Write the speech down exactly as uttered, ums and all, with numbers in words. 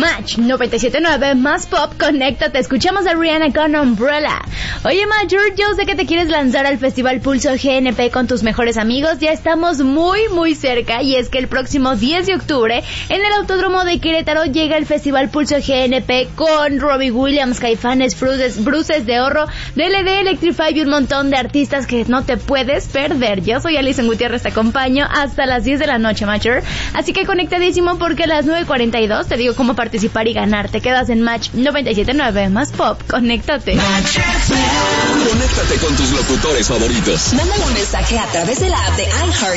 Match noventa y siete punto nueve más Pop, conéctate. Escuchamos a Rihanna con Umbrella. Oye, Major, yo sé que te quieres lanzar al Festival Pulso G N P con tus mejores amigos. Ya estamos muy, muy cerca. Y es que el próximo diez de octubre, en el Autódromo de Querétaro, llega el Festival Pulso G N P con Robbie Williams, Caifanes, Bruces, Bruces de Oro, D L D, Electrify y un montón de artistas que no te puedes perder. Yo soy Alison Gutiérrez, te acompaño hasta las diez de la noche, Major. Así que conectadísimo porque a las nueve cuarenta y dos te digo cómo participar y ganar. Te quedas en Match noventa y siete punto nueve más Pop. Conéctate. Conéctate con tus locutores favoritos. Mándale un mensaje a través de la app de iHeart